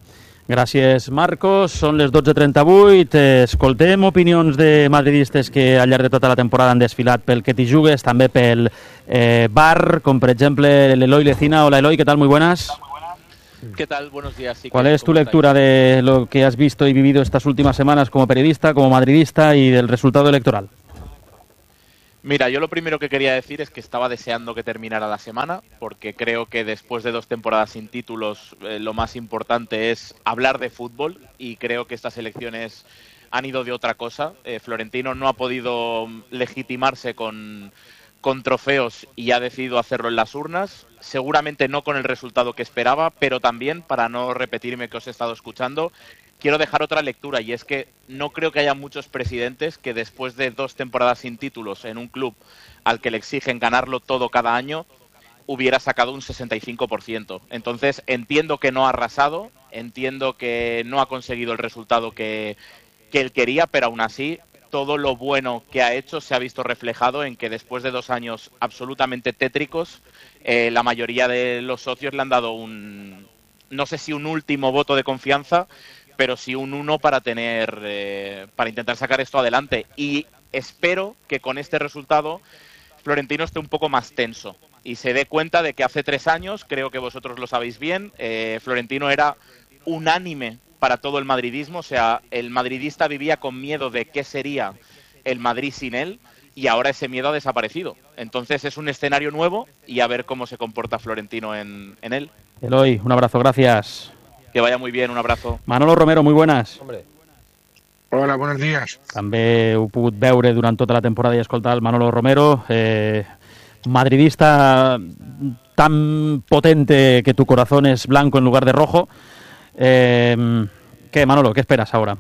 Gràcies, Marcos. Són les 12:38. Escoltem opinions de madridistes que al llarg de tota la temporada han desfilat pel que t'hi jugues, també pel bar, com per exemple el Eloy Lecina. Hola, Eloy, ¿qué tal? Muy buenas. ¿Qué tal? Buenos días. Sí, ¿Cuál es tu lectura de lo que has visto y vivido estas últimas semanas como periodista, como madridista y del resultado electoral? Mira, yo lo primero que quería decir es que estaba deseando que terminara la semana, porque creo que después de 2 temporadas sin títulos, lo más importante es hablar de fútbol, y creo que estas elecciones han ido de otra cosa. Florentino no ha podido legitimarse con trofeos y ha decidido hacerlo en las urnas, seguramente no con el resultado que esperaba, pero también, para no repetirme que os he estado escuchando, quiero dejar otra lectura, y es que no creo que haya muchos presidentes que después de 2 temporadas sin títulos en un club al que le exigen ganarlo todo cada año, hubiera sacado un 65%. Entonces entiendo que no ha arrasado, entiendo que no ha conseguido el resultado que él quería, pero aún así todo lo bueno que ha hecho se ha visto reflejado en que después de 2 años absolutamente tétricos, la mayoría de los socios le han dado no sé si un último voto de confianza, pero sí un 1 para intentar sacar esto adelante. Y espero que con este resultado Florentino esté un poco más tenso y se dé cuenta de que hace 3 años, creo que vosotros lo sabéis bien, Florentino era unánime para todo el madridismo. O sea, el madridista vivía con miedo de qué sería el Madrid sin él, y ahora ese miedo ha desaparecido. Entonces es un escenario nuevo, y a ver cómo se comporta Florentino en él. Eloy, un abrazo, gracias. Que vaya muy bien, un abrazo. Manolo Romero, muy buenas. Hombre. Hola, buenos días. També ho he pogut veure durant tota la temporada i escoltar el Manolo Romero, madridista tan potente que tu corazón es blanco en lugar de rojo. ¿Qué, Manolo? ¿Qué esperas ahora?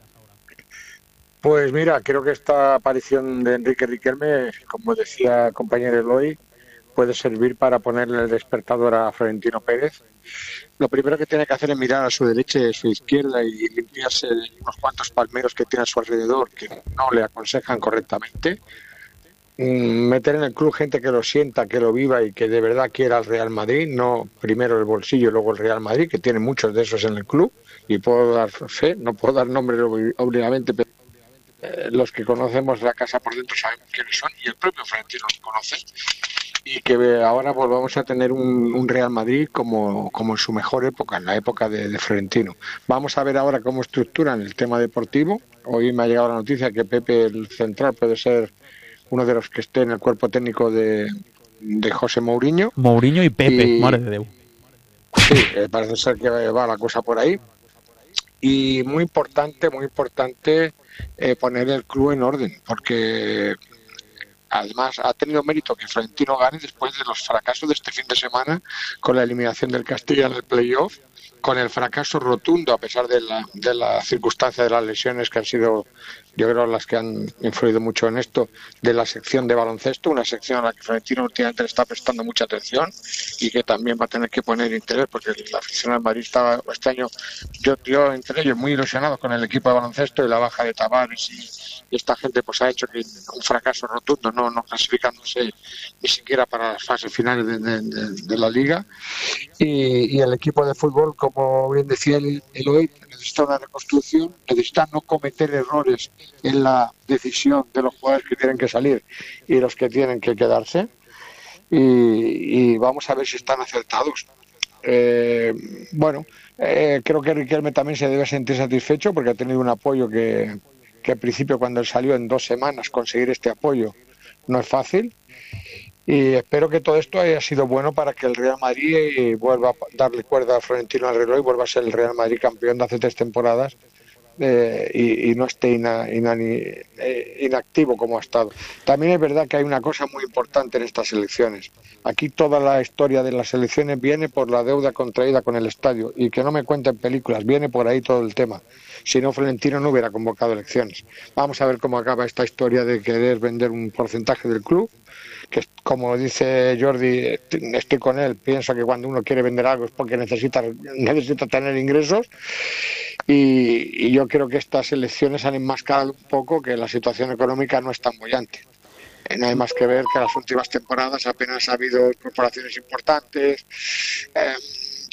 Pues mira, creo que esta aparición de Enrique Riquelme, como decía el compañero Eloy, puede servir para ponerle el despertador a Florentino Pérez. Lo primero que tiene que hacer es mirar a su derecha y a su izquierda y limpiarse unos cuantos palmeros que tiene a su alrededor que no le aconsejan correctamente. Meter en el club gente que lo sienta, que lo viva y que de verdad quiera al Real Madrid, no primero el bolsillo y luego el Real Madrid, que tiene muchos de esos en el club, y puedo dar fe, no puedo dar nombres obligadamente, pero los que conocemos la casa por dentro sabemos quiénes son, y el propio Florentino los conoce, y que ahora volvamos a tener un Real Madrid como en su mejor época, en la época de Florentino. Vamos a ver ahora cómo estructuran el tema deportivo. Hoy me ha llegado la noticia que Pepe, el central, puede ser uno de los que esté en el cuerpo técnico de José Mourinho. Mourinho y Pepe, madre de Déu. Sí, parece ser que va la cosa por ahí. Y muy importante poner el club en orden, porque además ha tenido mérito que Florentino gane después de los fracasos de este fin de semana, con la eliminación del Castilla en el playoff, con el fracaso rotundo, a pesar de la circunstancia de las lesiones que han sido, yo creo, las que han influido mucho en esto, de la sección de baloncesto, una sección a la que Florentino últimamente le está prestando mucha atención y que también va a tener que poner interés, porque la afición al Madrid estaba este año, yo entre ellos, muy ilusionado con el equipo de baloncesto, y la baja de Tavares y esta gente pues ha hecho que un fracaso rotundo, no clasificándose ni siquiera para las fases finales de la liga, y el equipo de fútbol, como bien decía Eloy, necesita una reconstrucción, necesita no cometer errores en la decisión de los jugadores que tienen que salir y los que tienen que quedarse, y vamos a ver si están acertados. Creo que Riquelme también se debe sentir satisfecho, porque ha tenido un apoyo que al principio, cuando él salió, en 2 semanas conseguir este apoyo no es fácil, y espero que todo esto haya sido bueno para que el Real Madrid vuelva a darle cuerda a Florentino al reloj y vuelva a ser el Real Madrid campeón de hace 3 temporadas, y no esté inactivo como ha estado. También es verdad que hay una cosa muy importante en estas elecciones. Aquí toda la historia de las elecciones viene por la deuda contraída con el estadio, y que no me cuenten películas, viene por ahí todo el tema. Si no, Florentino no hubiera convocado elecciones. Vamos a ver cómo acaba esta historia de querer vender un porcentaje del club, que, como dice Jordi, estoy con él, pienso que cuando uno quiere vender algo es porque necesita tener ingresos, y yo creo que estas elecciones han enmascarado un poco que la situación económica no es tan bollante. No hay más que ver que en las últimas temporadas apenas ha habido corporaciones importantes,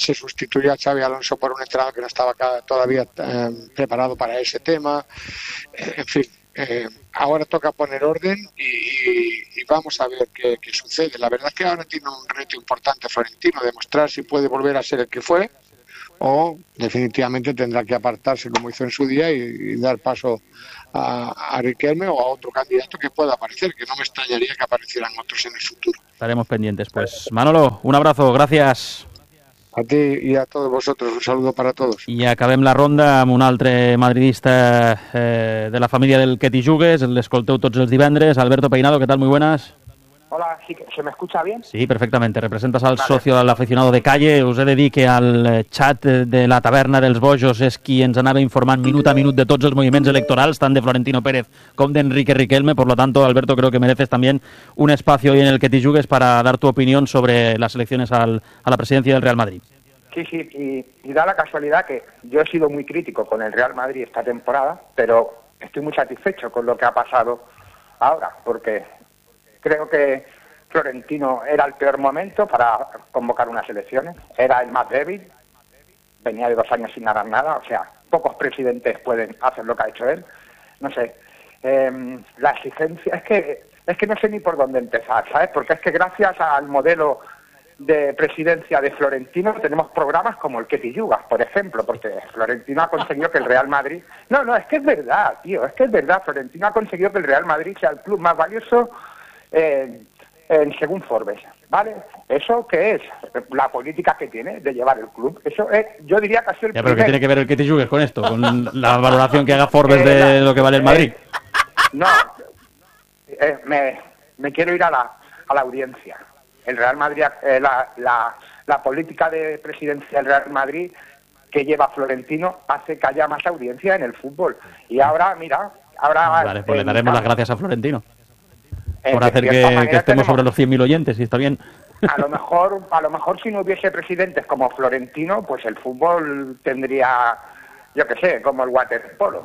se sustituyó a Xabi Alonso por un entrenador que no estaba todavía preparado para ese tema. En fin, ahora toca poner orden y vamos a ver qué sucede. La verdad es que ahora tiene un reto importante Florentino, demostrar si puede volver a ser el que fue o definitivamente tendrá que apartarse como hizo en su día y dar paso a Riquelme o a otro candidato que pueda aparecer, que no me extrañaría que aparecieran otros en el futuro. Estaremos pendientes, pues. Manolo, un abrazo, gracias. A ti i a tots vosaltres, un saludo para todos. I acabem la ronda amb un altre madridista de la família del que t'hi jugues, l'escolteu tots els divendres. Alberto Peinado, ¿qué tal? Muy buenas. Hola, ¿sí, ¿se me escucha bien? Sí, perfectamente. Representas al socio, al aficionado de calle. Us he de dir que al xat de la taverna dels Bojos és qui ens anava informant minut a minut de tots els moviments electorals, tant de Florentino Pérez com de Enrique Riquelme. Por lo tanto, Alberto, creo que mereces también un espacio hoy en el que te jugues para dar tu opinión sobre las elecciones a la presidencia del Real Madrid. Sí, y da la casualidad que yo he sido muy crítico con el Real Madrid esta temporada, pero estoy muy satisfecho con lo que ha pasado ahora, porque creo que Florentino era el peor momento para convocar unas elecciones, era el más débil, venía de 2 años sin ganar nada, o sea, pocos presidentes pueden hacer lo que ha hecho él, no sé, la exigencia, es que no sé ni por dónde empezar, ¿sabes? Porque es que gracias al modelo de presidencia de Florentino tenemos programas como el que te yugas, por ejemplo, porque Florentino ha conseguido que el Real Madrid... No, es que es verdad, tío, es que es verdad, Florentino ha conseguido que el Real Madrid sea el club más valioso según Forbes, ¿vale? ¿Eso qué es? La política que tiene de llevar el club. Eso es, yo diría que ha sido el primer... ¿Pero qué tiene que ver el que te jugues con esto? ¿Con la valoración que haga Forbes de lo que vale el Madrid? No, me quiero ir a la audiencia. El Real Madrid, la política de presidencia del Real Madrid que lleva Florentino hace que haya más audiencia en el fútbol. Y ahora, mira... Vale, pues le daremos las gracias a Florentino por hacer que estemos sobre los 100.000 oyentes, y está bien. A lo mejor si no hubiese presidentes como Florentino, pues el fútbol tendría, yo qué sé, como el waterpolo.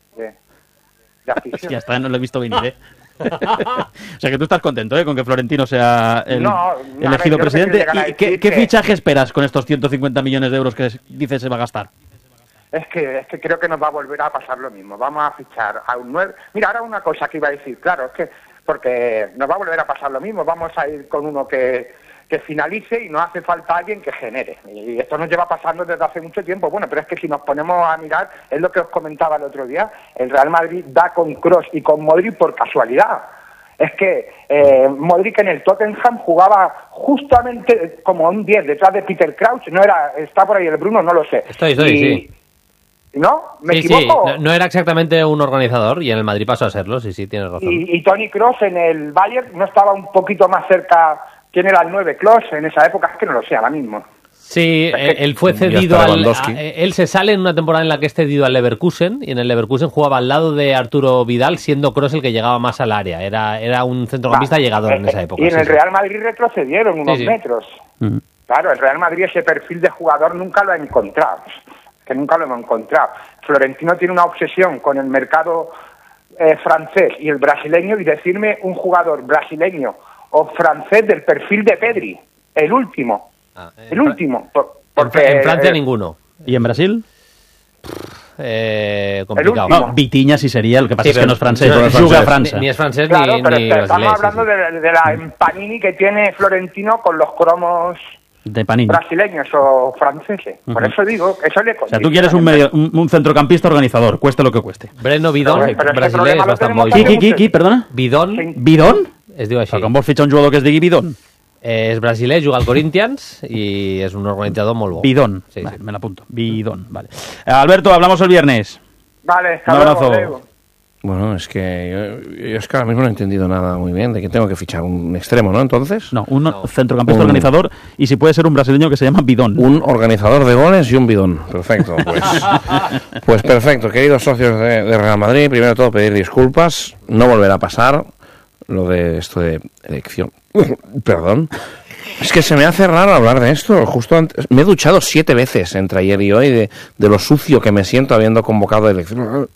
Ya está, no lo he visto venir, ¿eh? O sea que tú estás contento, con que Florentino sea elegido presidente. ¿Y qué fichaje esperas con estos 150 millones de euros que dice se va a gastar? Es que creo que nos va a volver a pasar lo mismo. Vamos a fichar a un 9. Mira, ahora una cosa que iba a decir, claro, es que porque nos va a volver a pasar lo mismo. Vamos a ir con uno que finalice y no hace falta alguien que genere. Y esto nos lleva pasando desde hace mucho tiempo. Bueno, pero es que si nos ponemos a mirar, es lo que os comentaba el otro día, el Real Madrid da con Kroos y con Modric por casualidad. Es que Modric en el Tottenham jugaba justamente como un 10 detrás de Peter Crouch. No era, está por ahí el Bruno, no lo sé. Estoy, sí. ¿No? ¿Me equivoco? Sí. No era exactamente un organizador y en el Madrid pasó a serlo, sí, tienes razón. Y Toni Kroos en el Bayern no estaba un poquito más cerca. ¿Quién era el 9? Kroos en esa época, es que no lo sé ahora mismo. Sí, él fue cedido él se sale en una temporada en la que es cedido al Leverkusen, y en el Leverkusen jugaba al lado de Arturo Vidal, siendo Kroos el que llegaba más al área. Era un centrocampista llegador en esa época. Y en el Real Madrid retrocedieron unos metros. Claro, el Real Madrid ese perfil de jugador nunca lo ha encontrado. Que nunca lo hemos encontrado. Florentino tiene una obsesión con el mercado francés y el brasileño, y decirme un jugador brasileño o francés del perfil de Pedri, el último. Porque en Francia ninguno. ¿Y en Brasil? Complicado. No, Vitinha sí sería, lo que pasa es que no es francés, juega a Francia. Ni es francés claro, ni pero estamos brasileño, hablando de la Panini que tiene Florentino con los cromos de Panini brasileños o franceses. Por eso digo, eso le condiciona. O sea, tú quieres un centrocampista organizador, cueste lo que cueste. Breno Bidón, brasileño, es bastante bo. Qui, perdona? Bidón. Bidón? Es diu així. Però com vols fitxar un jugador que es digui Bidón? És brasiler, juga al Corinthians y es un organizador muy bueno. Bidón, sí, vale, sí. Me lo apunto. Bidón, vale. Alberto, hablamos el viernes. Vale, un abrazo. Bueno, es que yo es que ahora mismo no he entendido nada muy bien de que tengo que fichar un extremo, ¿no? Entonces. No, un centrocampista organizador, y si puede ser un brasileño que se llama Bidón. Un organizador de goles y un bidón. Perfecto, pues perfecto. Queridos socios de Real Madrid, primero de todo pedir disculpas. No volverá a pasar lo de esto de elección. Perdón. Es que se me hace raro hablar de esto. Justo antes, me he duchado 7 veces entre ayer y hoy de lo sucio que me siento habiendo convocado elección.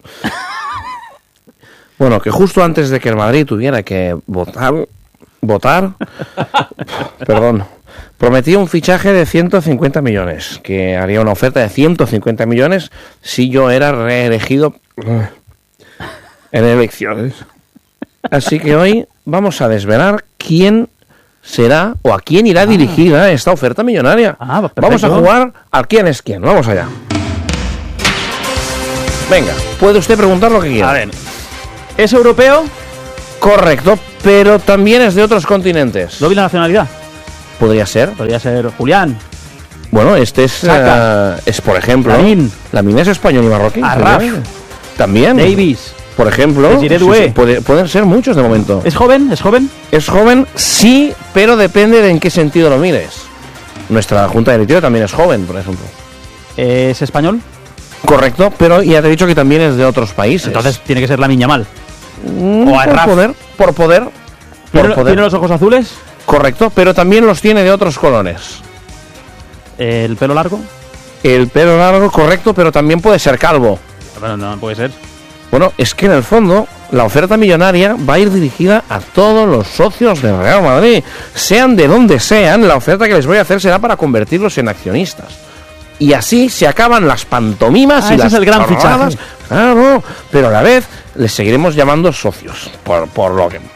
Bueno, que justo antes de que el Madrid tuviera que votar, perdón, Prometía un fichaje de 150 millones, que haría una oferta de 150 millones si yo era reelegido en elecciones. Así que hoy vamos a desvelar quién será o a quién irá dirigida esta oferta millonaria. Vamos a jugar al quién es quién. Vamos allá. Venga, puede usted preguntar lo que quiera. A ver, ¿es europeo? Correcto, pero también es de otros continentes. ¿Doble nacionalidad? Podría ser. Podría ser Julián. Bueno, este es, es por ejemplo... Lamine es español y marroquí. Arraf. También. Davis. Por ejemplo. Sí, pueden ser muchos de momento. ¿Es joven? ¿Es joven? Es joven, sí, pero depende de en qué sentido lo mires. Nuestra junta directiva también es joven, por ejemplo. ¿Es español? Correcto, pero ya te he dicho que también es de otros países. Entonces tiene que ser Lamine Yamal. O Arraf. Por poder. ¿Tiene los ojos azules? Correcto, pero también los tiene de otros colores. ¿El pelo largo? El pelo largo, correcto, pero también puede ser calvo. Bueno, no puede ser. Bueno, es que en el fondo la oferta millonaria va a ir dirigida a todos los socios del Real Madrid. Sean de donde sean, la oferta que les voy a hacer será para convertirlos en accionistas. Y así se acaban las pantomimas y las ese es el gran chorradas. fichaje. Claro, pero a la vez les seguiremos llamando socios por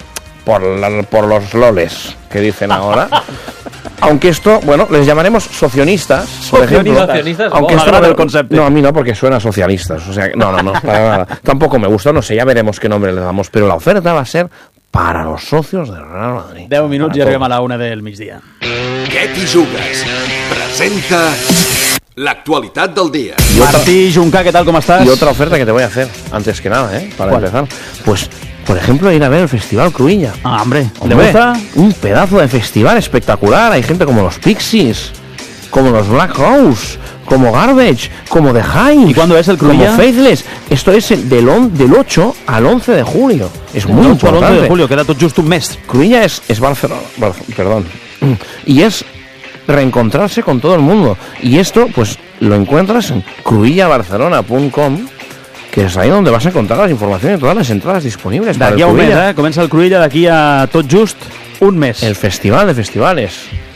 los loles que dicen ahora. Aunque esto, bueno, les llamaremos socionistas, por ejemplo. Aunque esto el concepto. No, a mí no, porque suena a socialistas. O sea, no, para nada. Tampoco me gusta, no sé, ya veremos qué nombre le damos. Pero la oferta va a ser para los socios del Real Madrid. 10 minuts i arribem a la 1 del migdia. Què t'hi jugues? Presenta l'actualitat del día. Martí Juncá, ¿qué tal? ¿Cómo estás? Y otra oferta que te voy a hacer, antes que nada, para empezar. Pues, por ejemplo, ir a ver el Festival Cruïlla. Ah, hombre, ¿le gusta? Un pedazo de festival espectacular. Hay gente como los Pixies, como los Black Rose, como Garbage, como The Hive. ¿Y cuándo es el Cruïlla? Como Faithless. Esto es del 8 al 11 de julio. Es muy importante. El 11 de julio, queda tot just un mes. Cruïlla es Barcelona, perdón. Y es reencontrarse con todo el mundo. Y esto, pues, lo encuentras en cruillabarcelona.com, que es ahí donde vas a encontrar las informaciones y todas las entradas disponibles. D'aquí a un mes, comença el Cruïlla, d'aquí a tot just un mes. El festival de festivales.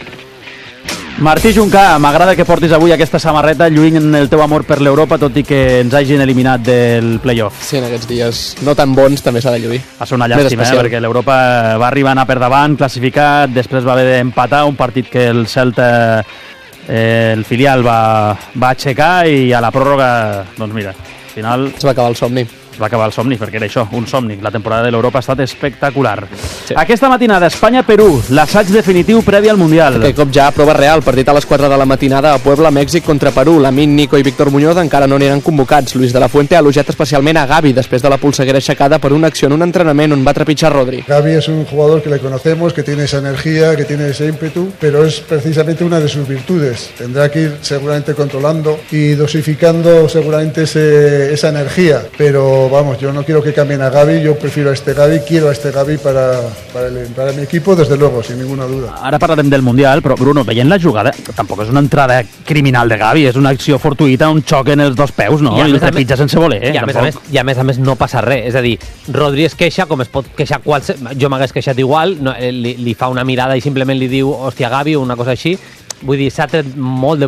Martí Juncá, m'agrada que portis avui aquesta samarreta lluint el teu amor per l'Europa, tot i que ens hagin eliminat del play-off. Sí, en aquests dies no tan bons també s'ha de lluir. Va ser una llàstima, perquè l'Europa va arribar a anar per davant, classificat, després va haver d'empatar un partit que el Celta, el filial, va aixecar i a la pròrroga, doncs mira, al final... Es va acabar el somni. Va acabar el somni, perquè era això, un somni. La temporada de l'Europa ha estat espectacular. Sí. Aquesta matinada, Espanya-Perú, l'assaig definitiu previ al Mundial. Aquest cop ja prova real, partit a les 4 de la matinada a Puebla, Mèxic contra Perú. Lamine, Nico i Víctor Muñoz encara no n'eren convocats. Luis de la Fuente ha elogiat especialment a Gavi després de la polseguera aixecada per una acció en un entrenament on va trepitjar Rodri. Gavi es un jugador que le conocemos, que tiene esa energía, que tiene ese ímpetu, pero es precisamente una de sus virtudes. Tendrá que ir seguramente controlando y dosificando seguramente esa energía, pero vamos, yo no quiero que cambien a Gavi, yo prefiero a este Gavi, quiero a este Gavi para mi equipo, desde luego, sin ninguna duda. Ara parlarem del Mundial, però Bruno, veient la jugada, tampoc és una entrada criminal de Gavi, és una acció fortuïta, un xoc en els dos peus, no? I el trepitja sense voler, I a més a més no passa res, és a dir, Rodri es queixa com es pot queixar jo m'hagués queixat igual, no, li fa una mirada i simplement li diu, hòstia Gavi, o una cosa així, vull dir, s'ha tret molt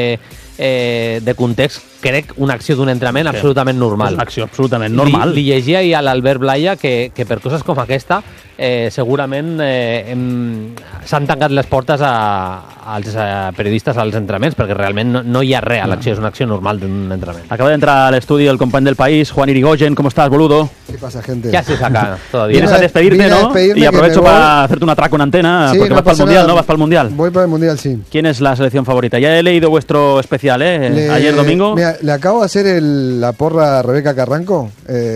de context, crec, una acció d'un entrenament absolutament normal. És una acció absolutament normal. Li llegia ahir a l'Albert Blaya que per coses com aquesta segurament s'han tancat les portes als periodistes als entrenaments, perquè realment no hi ha res a l'acció, és una acció normal d'un entrenament. Acaba de entrar al estudio el company del País, Juan Irigoyen. ¿Cómo estás, boludo? ¿Qué pasa, gente? ¿Qué haces acá todavía? Vienes a despedirte, ¿no? Y aprovecho para hacerte un atraco en antena, sí, porque vas para el Mundial, ¿no? Vas para el Mundial. Voy para el Mundial, sí. ¿Quién es la selección favorita? Ya he leído vuestro especial, ayer domingo. Mira, le acabo de hacer la porra a Rebeca Carranco,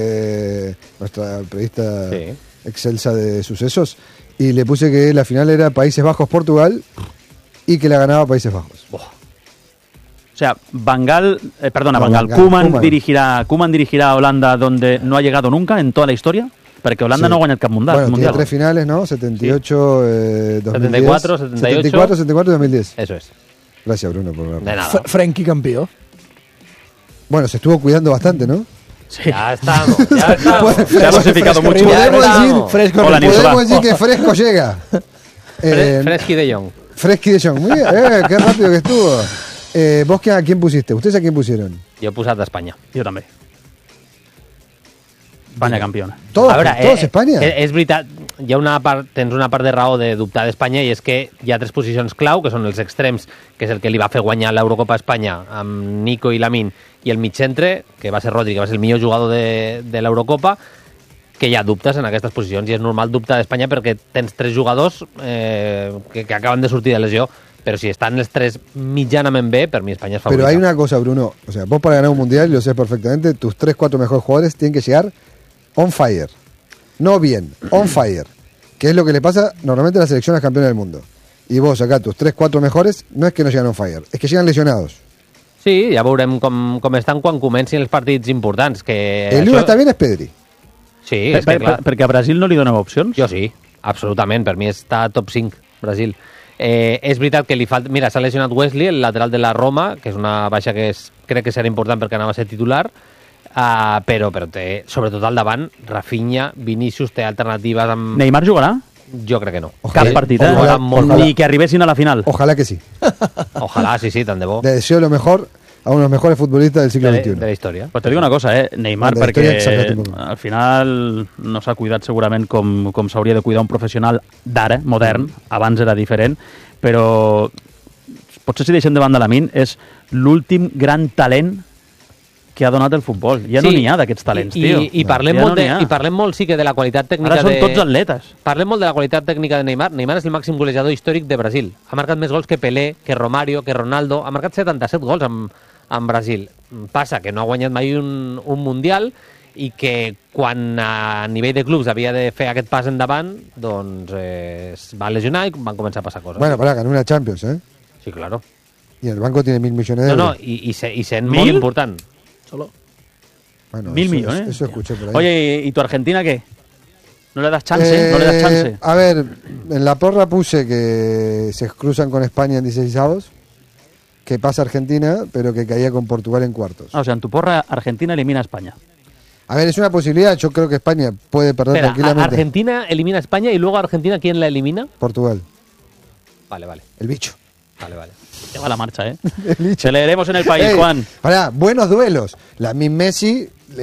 nuestra periodista excelsa de sucesos, y le puse que la final era Países Bajos-Portugal y que la ganaba Países Bajos. O sea, Van Gaal, Koeman dirigirá a Holanda donde no ha llegado nunca en toda la historia, porque Holanda no ha ganado cap mundial. Bueno, tiene 3 finales, ¿no? 78, 2010. 74, 74 y 2010. Eso es. Gracias, Bruno, por de nada. Frenkie campeón. Bueno, se estuvo cuidando bastante, ¿no? Sí. Ya estamos. Se ha dosificado mucho. Podemos decir que Fresco llega. Fresky de Jong. Fresky de Jong. Muy bien, qué rápido que estuvo. ¿Vos a quién pusiste? ¿Ustedes a quién pusieron? Jo he posat Espanya. Jo també. Espanya campiona. Todos Espanya? És veritat, hi ha tens una part de raó de dubtar d'Espanya i és que hi ha 3 posicions clau, que són els extrems, que és el que li va fer guanyar l'Eurocopa a Espanya amb Nico i Lamine, i el mitjentre, que va ser Rodri, que va ser el millor jugador de l'Eurocopa, que hi ha dubtes en aquestes posicions, i és normal dubtar d'Espanya perquè tens 3 jugadors que acaben de sortir de lesió, pero si están los 3 mitjanamente bé, per mi España es favorita. Pero hay una cosa, Bruno, o sea, vos para ganar un mundial, lo sé perfectamente, tus 3-4 mejores jugadores tienen que llegar on fire. No bien, on fire. Que es lo que le pasa normalmente a las selecciones campeonas del mundo. Y vos acá, tus 3-4 mejores, no es que no llegan on fire, es que llegan lesionados. Sí, ja veurem com estan quan comencin els partits importants. Que el único que està bien és Pedri. Sí, és que clar. Perquè a Brasil no li doneu opcions? Jo sí, absolutament. Per mi està top 5, Brasil. És veritat que li falta... Mira, s'ha lesionat Wesley, el lateral de la Roma, que és una baixa que crec que serà important perquè anava a ser titular, però té, sobretot al davant, Rafinha, Vinícius, té alternatives amb... Neymar jugarà? Jo crec que no. Cap partit, ni que arribessin a la final. Ojalá que sí. Ojalá, sí, tant de bo. Le deseo lo mejor a uno de los mejores futbolistas del siglo XXI. De la història. Pues te digo una cosa, Neymar, perquè al final no s'ha cuidat segurament com s'hauria de cuidar un professional d'ara, modern, abans era diferent, però potser si deixem de banda Lamine, és l'últim gran talent que ha donat el futbol. Ja no n'hi ha d'aquests talents, tio. I parlem molt, sí, que de la qualitat tècnica... Ara són tots atletes. Parlem molt de la qualitat tècnica de Neymar. Neymar és el màxim golejador històric de Brasil. Ha marcat més gols que Pelé, que Romario, que Ronaldo. Ha marcat 77 gols en Brasil. Passa que no ha guanyat mai un Mundial i que quan a nivell de clubs havia de fer aquest pas endavant, doncs es va lesionar i van començar a passar coses. Bueno, ganó una Champions, ¿eh? Sí, claro. Y el banco tiene 1.000 millones de euros. No, y sent molt important. Solo. Bueno, 1.000 millones. Eso escuché por ahí. Oye, ¿y tu Argentina qué? ¿No le das chance? ¿No le das chance? A ver, en la porra puse que se cruzan con España en 16avos, que pasa Argentina, pero que caía con Portugal en cuartos. O sea, en tu porra Argentina elimina a España. A ver, es una posibilidad. Yo creo que España puede perder tranquilamente. Argentina elimina a España y luego Argentina, ¿quién la elimina? Portugal. Vale. El bicho. Vale. Lleva la marcha, Se leeremos en el país, Juan. Pará, buenos duelos. Messi,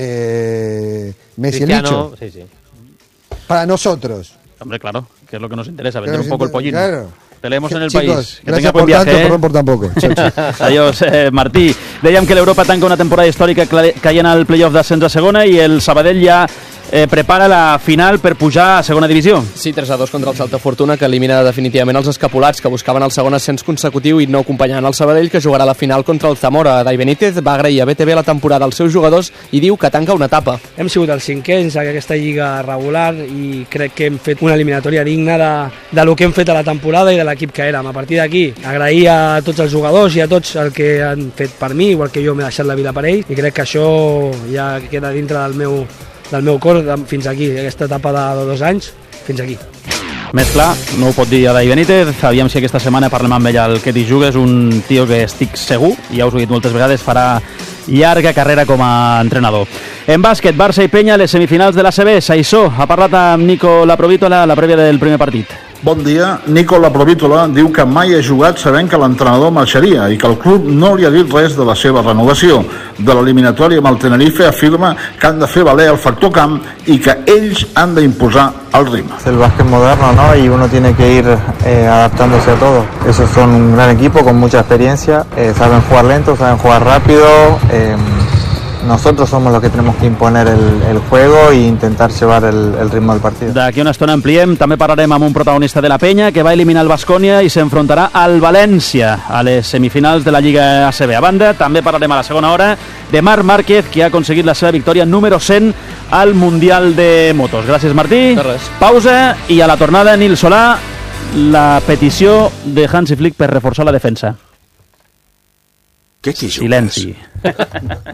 Messi el bicho. Sí. Para nosotros. Hombre, claro, que es lo que nos interesa, vender un poco el pollín. Claro. Te leemos en el Chicos, país. Que gracias tenga buen viaje, tanto, perdón por tan poco. Adiós, Martí. Dèiem que l'Europa tanca una temporada històrica caient al playoff d'ascens a segona i el Sabadell ja prepara la final per pujar a segona divisió. Sí, 3-2 contra el Salta Fortuna, que elimina definitivament els escapulats que buscaven el segon ascens consecutiu i no acompanyaven el Sabadell, que jugarà la final contra el Zamora. Dai Benítez va agrair a BTV la temporada als seus jugadors i diu que tanca una etapa. Hem sigut els cinquens en aquesta lliga regular i crec que hem fet una eliminatòria digna de lo que hem fet a la temporada i de l'equip que érem. A partir d'aquí, agrair a tots els jugadors i a tots el que han fet per mi, igual que jo m'he deixat la vida per ells, i crec que això ja queda dintre del meu cor fins aquí, aquesta etapa de 2 anys, fins aquí. Més clar, no ho pot dir a Dai Benítez. Aviam si aquesta setmana parlem amb ell al Que t'hi jugues, un tio que estic segur, i ja us ho he dit moltes vegades, farà llarga carrera com a entrenador. En bàsquet, Barça i Penya, les semifinals de l'ACB. Saissó ha parlat amb Nico Laprovítola a la prèvia del primer partit. Bon dia. Nico Laprovítola diu que mai ha jugat sabent que l'entrenador marxaria i que el club no li ha dit res de la seva renovació. De l'eliminatòria amb el Tenerife afirma que han de fer valer el factor camp i que ells han d'imposar el ritme. Es el básquet moderno, ¿no? Y uno tiene que ir adaptándose a todo. Esos son un gran equipo con mucha experiencia, saben jugar lento, saben jugar rápido. Nosotros somos los que tenemos que imponer el juego e intentar llevar el ritmo del partido. D'aquí una estona ampliem, també parlarem amb un protagonista de la Penya que va eliminar el Baskonia i s'enfrontarà al València a les semifinals de la Lliga ACB. A banda, també parlarem a la segona hora de Marc Márquez, que ha aconseguit la seva victòria número 100 al Mundial de Motos. Gràcies, Martí. Pausa i a la tornada, Nil Solà, la petició de Hansi Flick per reforçar la defensa. Què t'hi jugues? Silenci.